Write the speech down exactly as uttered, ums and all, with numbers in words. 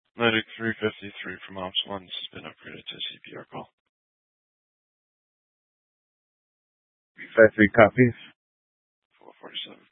Medic three fifty-three from Ops one. This has been upgraded to a C P R call. three five three copies. four forty-seven.